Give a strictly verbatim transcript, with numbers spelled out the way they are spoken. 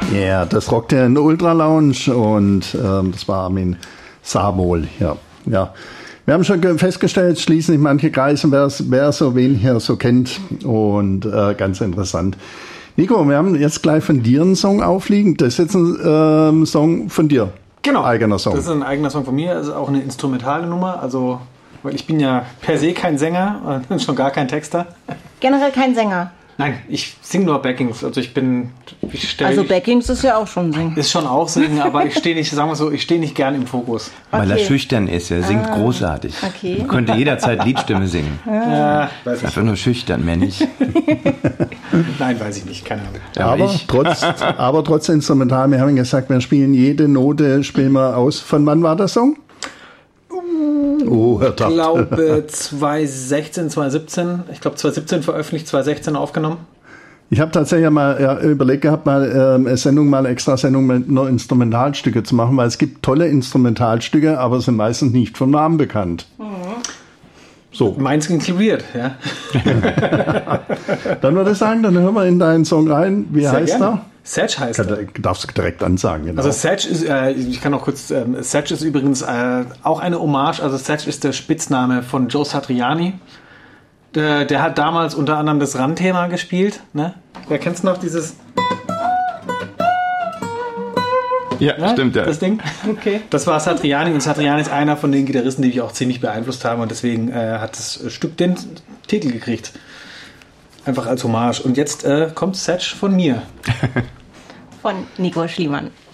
Ja, yeah, das rockte in der Ultra Lounge und ähm, das war Armin Sabol hier. Ja. Wir haben schon festgestellt, schließen sich manche Kreise, wer so wen hier so kennt und äh, ganz interessant. Nico, wir haben jetzt gleich von dir einen Song aufliegen. Das ist jetzt ein ähm, Song von dir. Genau. Eigener Song. Das ist ein eigener Song von mir. Das ist auch eine instrumentale Nummer. Also, weil ich bin ja per se kein Sänger und schon gar kein Texter. Generell kein Sänger. Nein, ich singe nur Backings. Also ich bin. Ich stell, also Backings ist ja auch schon Singen. Ist schon auch Singen, aber ich stehe nicht, sagen wir so, ich stehe nicht gern im Fokus. Okay. Weil er schüchtern ist, er singt ah, großartig. Okay. Man könnte jederzeit Liedstimme singen. Ja, weiß ist einfach nur schüchtern, mehr nicht. Nein, weiß ich nicht, keine Ahnung. Aber, aber, trotz, aber trotz instrumental, wir haben gesagt, wir spielen jede Note, spielen wir aus. Von wann war der Song? Oh, ich glaube zwanzig sechzehn, zwanzig siebzehn. Ich glaube zwanzig siebzehn veröffentlicht, zwanzig sechzehn aufgenommen. Ich habe tatsächlich mal ja, überlegt gehabt, mal ähm, eine Sendung, mal eine extra Sendung mit nur Instrumentalstücke zu machen, weil es gibt tolle Instrumentalstücke, aber sind meistens nicht vom Namen bekannt. Mhm. So. Meins inkludiert, ja. Dann würde ich sagen, dann hören wir in deinen Song rein. Wie Sehr heißt er? Sedge heißt er. Darfst du direkt ansagen. Genau. Also Sedge ist, äh, ich kann noch kurz, äh, Sedge ist übrigens äh, auch eine Hommage. Also Sedge ist der Spitzname von Joe Satriani. Der, der hat damals unter anderem das Run-Thema gespielt. Ne? Wer kennt's noch, dieses... Ja, ja, stimmt, ja. Das Ding. Okay. Das war Satriani und Satriani ist einer von den Gitarristen, die mich auch ziemlich beeinflusst haben und deswegen äh, hat das Stück den Titel gekriegt. Einfach als Hommage. Und jetzt äh, kommt Sedge von mir. Von Nico Schliemann.